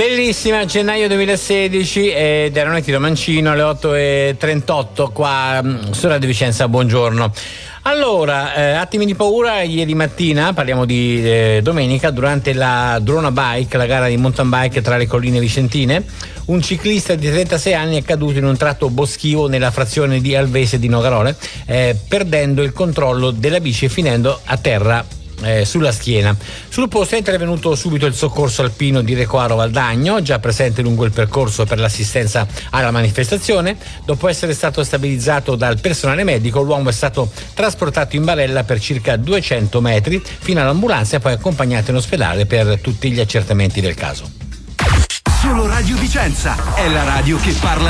Bellissima, gennaio 2016 ed erano Tiro Mancino alle 8:38 qua su Radio Vicenza, buongiorno. Allora, attimi di paura, ieri mattina, parliamo di domenica, durante la Drona Bike, la gara di mountain bike tra le colline vicentine, un ciclista di 36 anni è caduto in un tratto boschivo nella frazione di Alvese di Nogarole, perdendo il controllo della bici e finendo a terra sulla schiena. Sul posto è intervenuto subito il soccorso alpino di Recoaro Valdagno, già presente lungo il percorso per l'assistenza alla manifestazione. Dopo essere stato stabilizzato dal personale medico, l'uomo è stato trasportato in barella per circa 200 metri fino all'ambulanza e poi accompagnato in ospedale per tutti gli accertamenti del caso. Solo Radio Vicenza è la radio che parla